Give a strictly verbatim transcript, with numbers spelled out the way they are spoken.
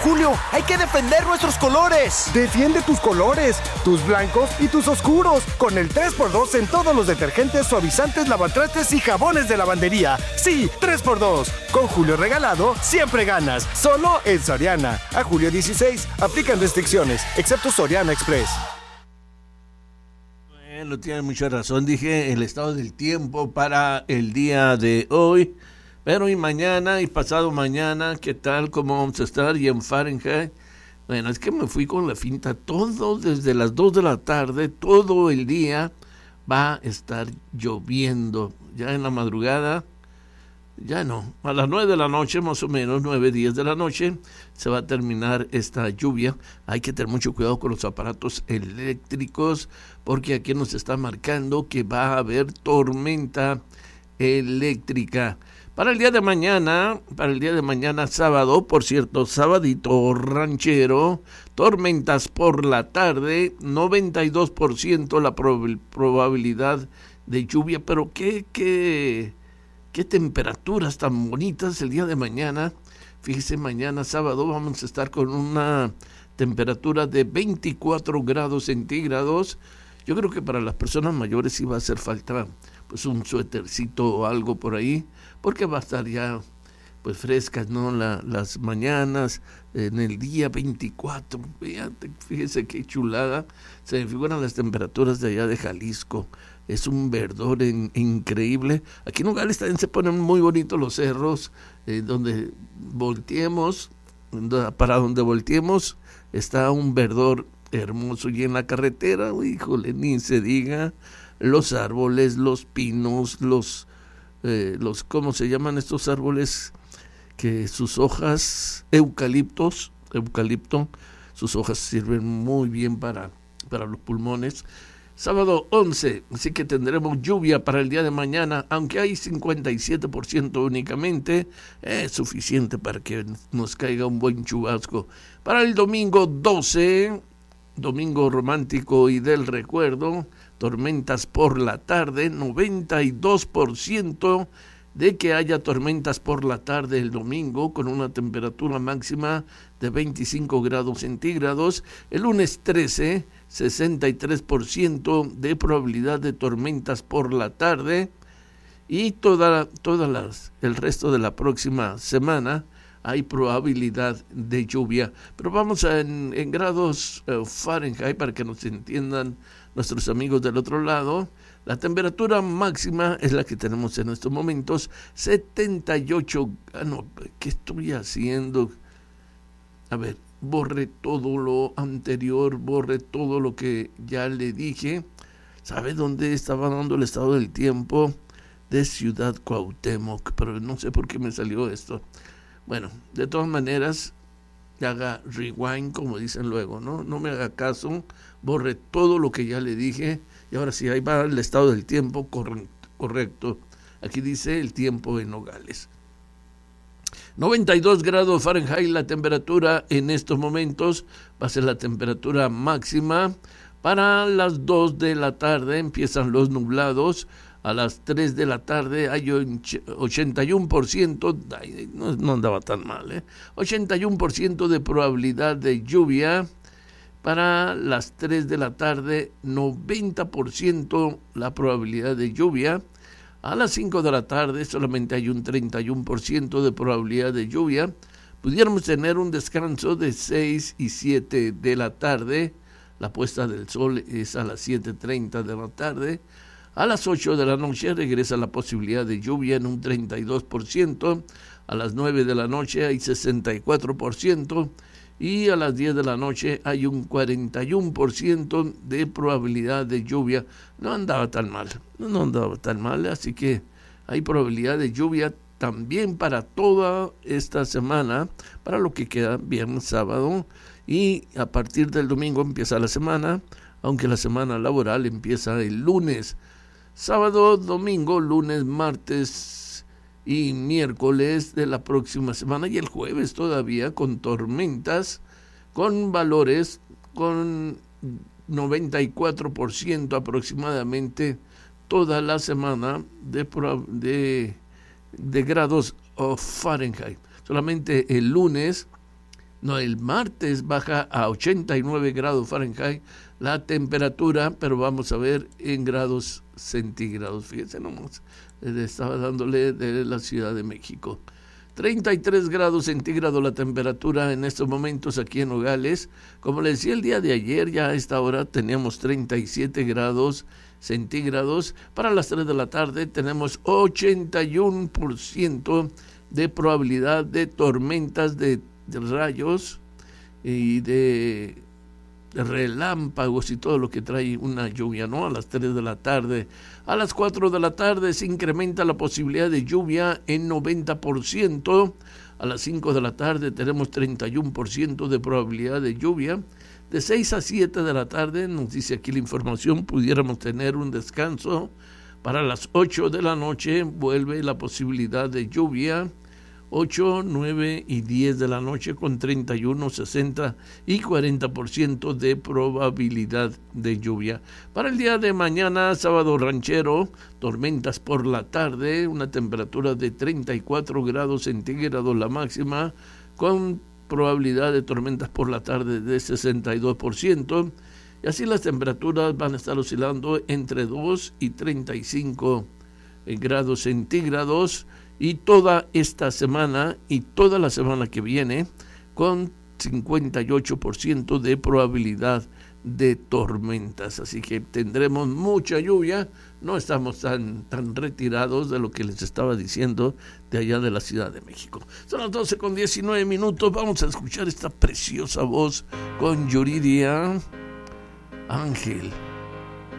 Julio, hay que defender nuestros colores. Defiende tus colores, tus blancos y tus oscuros, con el tres por dos en todos los detergentes, suavizantes, lavatrastes y jabones de lavandería. Sí, tres por dos. Con Julio regalado, siempre ganas. Solo en Soriana. A julio dieciséis, aplican restricciones, excepto Soriana Express. Bueno, tiene mucha razón. Dije el estado del tiempo para el día de hoy. Pero y mañana y pasado mañana, ¿qué tal? ¿Cómo vamos a estar? Y en Fahrenheit. Bueno, es que me fui con la finta. Todo desde las dos de la tarde, todo el día va a estar lloviendo. Ya en la madrugada, ya no. A las nueve de la noche, más o menos, nueve, diez de la noche, se va a terminar esta lluvia. Hay que tener mucho cuidado con los aparatos eléctricos, porque aquí nos está marcando que va a haber tormenta eléctrica. Para el día de mañana, para el día de mañana sábado, por cierto, sabadito ranchero, tormentas por la tarde, noventa y dos por ciento la prob- probabilidad de lluvia, pero qué, qué, qué temperaturas tan bonitas el día de mañana. Fíjese, mañana sábado vamos a estar con una temperatura de veinticuatro grados centígrados. Yo creo que para las personas mayores sí va a hacer falta pues un suétercito o algo por ahí, porque va a estar ya pues frescas, ¿no? La, las mañanas, en el día veinticuatro, fíjate, fíjese qué chulada, se me figuran las temperaturas de allá de Jalisco, es un verdor en, increíble. Aquí en Nogales también se ponen muy bonitos los cerros, eh, donde volteemos, para donde volteemos está un verdor hermoso, y en la carretera, híjole, ni se diga, los árboles, los pinos, los, eh, los, ¿cómo se llaman estos árboles? Que sus hojas, eucaliptos, eucalipto, sus hojas sirven muy bien para, para los pulmones. Sábado once, así que tendremos lluvia para el día de mañana, aunque hay cincuenta y siete por ciento únicamente, es suficiente para que nos caiga un buen chubasco. Para el domingo doce, domingo romántico y del recuerdo, tormentas por la tarde, noventa y dos por ciento de que haya tormentas por la tarde el domingo, con una temperatura máxima de veinticinco grados centígrados. El lunes trece, sesenta y tres por ciento de probabilidad de tormentas por la tarde, y toda, todas las, el resto de la próxima semana hay probabilidad de lluvia. Pero vamos a en, en grados uh, Fahrenheit para que nos entiendan nuestros amigos del otro lado. La temperatura máxima es la que tenemos en estos momentos, setenta y ocho. Ah, no, ¿qué estoy haciendo? A ver, borre todo lo anterior, borre todo lo que ya le dije. ¿Sabe dónde estaba dando el estado del tiempo? De Ciudad Cuauhtémoc, pero no sé por qué me salió esto. Bueno, de todas maneras, haga rewind, como dicen luego, ¿no? No me haga caso, borre todo lo que ya le dije, y ahora sí, ahí va el estado del tiempo correcto. Aquí dice el tiempo en Nogales. noventa y dos grados Fahrenheit la temperatura en estos momentos, va a ser la temperatura máxima. Para las dos de la tarde empiezan los nublados. A las tres de la tarde hay ochenta y uno por ciento, no, no andaba tan mal, ¿eh? ochenta y uno por ciento de probabilidad de lluvia. Para las tres de la tarde, noventa por ciento la probabilidad de lluvia. A las cinco de la tarde solamente hay un treinta y uno por ciento de probabilidad de lluvia. Pudiéramos tener un descanso de seis y siete de la tarde. La puesta del sol es a las siete treinta de la tarde. A las ocho de la noche regresa la posibilidad de lluvia en un treinta y dos por ciento. A las nueve de la noche hay sesenta y cuatro por ciento. Y a las diez de la noche hay un cuarenta y uno por ciento de probabilidad de lluvia. No andaba tan mal, no andaba tan mal, así que hay probabilidad de lluvia también para toda esta semana, para lo que queda viernes, sábado, y a partir del domingo empieza la semana, aunque la semana laboral empieza el lunes. Sábado, domingo, lunes, martes y miércoles de la próxima semana, y el jueves todavía con tormentas, con valores con noventa y cuatro por ciento aproximadamente toda la semana de, de, de grados of Fahrenheit. Solamente el lunes No, el martes baja a ochenta y nueve grados Fahrenheit la temperatura, pero vamos a ver en grados centígrados. Fíjense nomás, estaba dándole de la Ciudad de México. treinta y tres grados centígrados la temperatura en estos momentos aquí en Nogales. Como les decía el día de ayer, ya a esta hora teníamos treinta y siete grados centígrados. Para las tres de la tarde tenemos ochenta y uno por ciento de probabilidad de tormentas de, de rayos y de, de relámpagos y todo lo que trae una lluvia, ¿no? A las tres de la tarde. A las cuatro de la tarde se incrementa la posibilidad de lluvia en noventa por ciento. A las cinco de la tarde tenemos treinta y uno por ciento de probabilidad de lluvia. De seis a siete de la tarde, nos dice aquí la información, pudiéramos tener un descanso. Para las ocho de la noche vuelve la posibilidad de lluvia. ocho, nueve y diez de la noche con treinta y uno, sesenta y cuarenta por ciento de probabilidad de lluvia. Para el día de mañana, sábado ranchero, tormentas por la tarde, una temperatura de treinta y cuatro grados centígrados la máxima, con probabilidad de tormentas por la tarde de sesenta y dos por ciento. Y así las temperaturas van a estar oscilando entre dos y treinta y cinco grados centígrados. Y toda esta semana y toda la semana que viene con cincuenta y ocho por ciento de probabilidad de tormentas. Así que tendremos mucha lluvia. No estamos tan, tan retirados de lo que les estaba diciendo de allá de la Ciudad de México. Son las doce con diecinueve minutos. Vamos a escuchar esta preciosa voz con Yuridia Ángel.